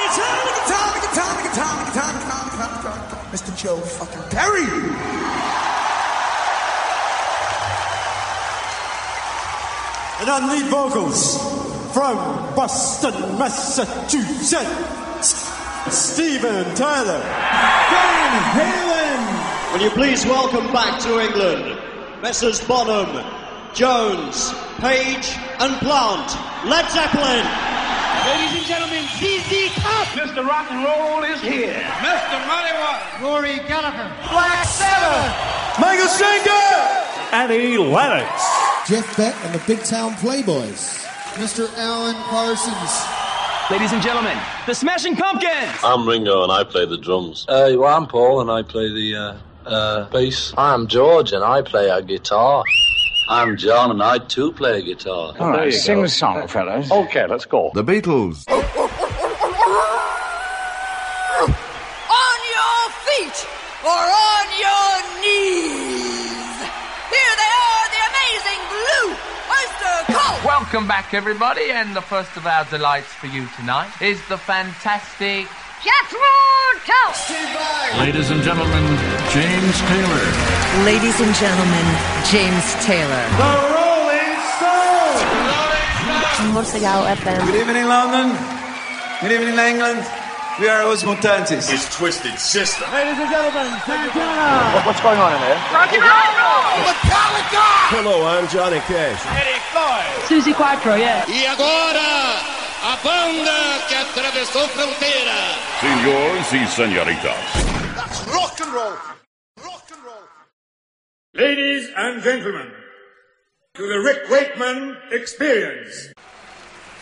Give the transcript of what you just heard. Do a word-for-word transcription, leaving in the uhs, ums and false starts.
Mister Joe fucking Perry. And on lead vocals, from Boston, Massachusetts, Steven Tyler. Van Halen. Will you please welcome back to England, Messrs Bonham, Jones, Page and Plant, Led Zeppelin. Ladies and gentlemen, Z Z Top. Mister Rock and Roll is here. Mister Muddy Waters. Rory Gallagher. Black Sabbath. Michael Schenker. Annie Lennox. Jeff Beck and the Big Town Playboys. Mister Alan Parsons. Ladies and gentlemen, the Smashing Pumpkins. I'm Ringo and I play the drums. Uh, well, I'm Paul and I play the uh, uh, bass. I'm George and I play a guitar. I'm John and I too play a guitar. All right, sing the song, fellas. Okay, let's go. The Beatles. On your feet or on your knees. Here they are, the amazing Blue Oyster Cult. Welcome back, everybody, and the first of our delights for you tonight is the fantastic Jethro Tull. Ladies and gentlemen, James Taylor. Ladies and gentlemen, James Taylor. The Rolling Stones. Morsegao F M. Good evening, London. Good evening, England. We are Os Mutantes. His Twisted Sister. Ladies and gentlemen, Santana. What, what's going on in there? Rocky Roll. Metallica. Hello, I'm Johnny Cash. Eddie Floyd. Susie Quattro, yeah. E agora, a banda que atravessou fronteira. Senores y señoritas. That's rock and roll. Rock and roll. Ladies and gentlemen, to the Rick Wakeman Experience.